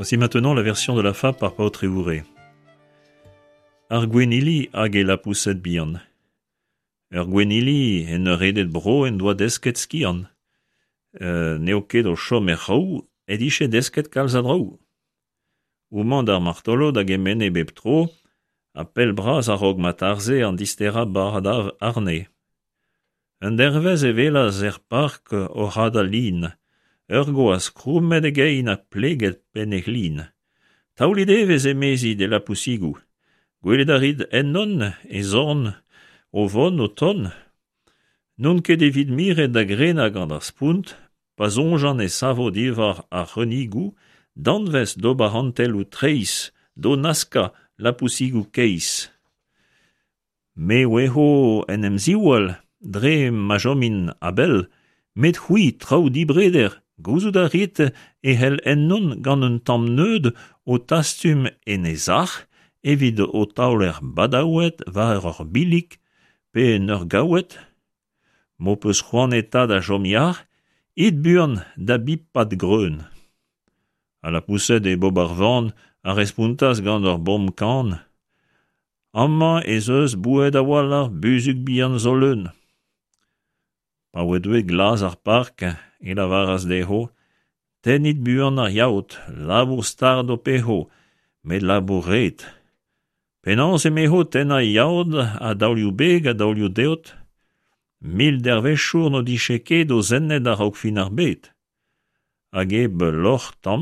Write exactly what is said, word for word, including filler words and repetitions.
Voici maintenant la version de la fable par Pau Trévouré. Ar gwenili hag e lapousset bihan. Ur gwenili en ur redet bro en doa desket skian. Euh, neo ket o chom er c'hou, ed ishe desket kalz a drou. Oumant ar martolo da gemene bep tro, a pel bras a rog matarze an distera baradav arne. Un dervez e velaz er park o rada lin, ur go a skroumet egein a pleget pen e glin. Taoulidevez e mezi de lapousigou. Gwelet a rid ennon e zorn o von o ton. Non ket evit miret da grena gant ar spunt, pa zonjan e savo divar a renigou, danvez d'ober antel ou treis, do naska lapousigou keis. Me weho en em ziwal, dre majomin abel, met hui trao dibreder, gouzout a rit e hel ennon gant un tamm neud o tastum en e zach, evit o taoler badaouet war ur bilik pe en ur gaouet. Mo peus c'hoant eta da jomiar, it burn da bipad greun. A la pousset e bob ar van, a respuntas gant ur bom kan. Amma ez eus boued a wall ar buzug bihan zo leun. Pa oet oe glas ar park, e la varas deho, ten it burn ar yaout, labour star do peho, met labour ret. Penans e meho ten a yaout a daoulioù beg a daoulioù deot, mil dervechour no diche ket o zennet a raok fin ar bet. Hag eb lor tamm